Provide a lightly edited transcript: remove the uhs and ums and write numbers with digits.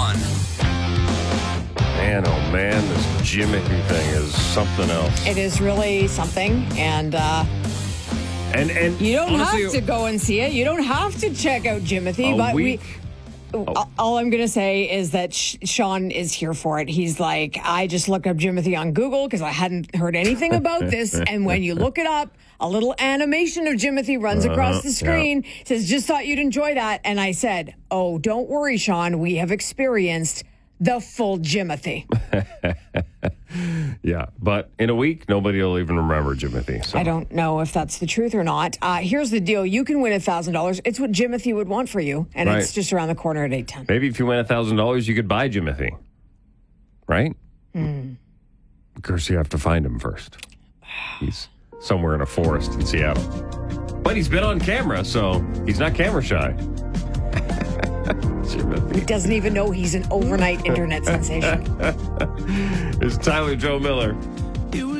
1. Man, oh man, this Jimothy thing is something else. It is really something, and And you don't honestly, have to go and see it. You don't have to check out Jimothy, a but week. all I'm going to say is that Sean is here for it. He's like, I just looked up Jimothy on Google because I hadn't heard anything about this. And when you look it up, a little animation of Jimothy runs across the screen. Says, just thought you'd enjoy that. And I said, oh, don't worry, Sean. We have experienced the full Jimothy. Yeah, but in a week, nobody will even remember Jimothy. So. I don't know if that's the truth or not. Here's the deal. You can win $1,000. It's what Jimothy would want for you. And Right. it's just around the corner at 8:10. Maybe if you win $1,000, you could buy Jimothy. Right? Of course, you have to find him first. He's somewhere in a forest in Seattle. But he's been on camera, so he's not camera shy. Jimothy. He doesn't even know he's an overnight internet sensation. It's Tyler Joe Miller.